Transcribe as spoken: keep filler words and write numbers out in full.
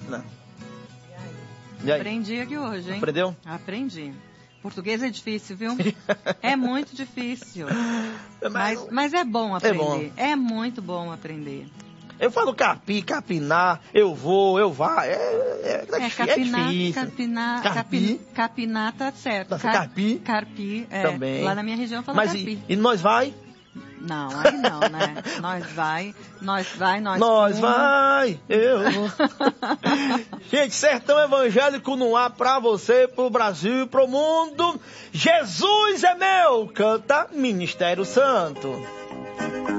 Edna? E aí? Aprendi aqui hoje, hein? Aprendeu? Aprendi. Português é difícil, viu? É muito difícil. Mas, Mas, mas é bom aprender. É bom. É muito bom aprender. Eu falo capi, capinar, eu vou, eu vá. É, é, é, É, capinar, é difícil. capinar, Carpi. capi, capinar tá certo. Tá, Car- carpi. Carpi, é. Também. Lá na minha região fala Mas carpi. e, e nós vai? Não, aí não, né? Nós vai, nós vai, nós Nós fuma. vai, eu vou. Gente, Sertão Evangélico no ar pra você, pro Brasil e pro mundo. Jesus é meu, canta Ministério Santo.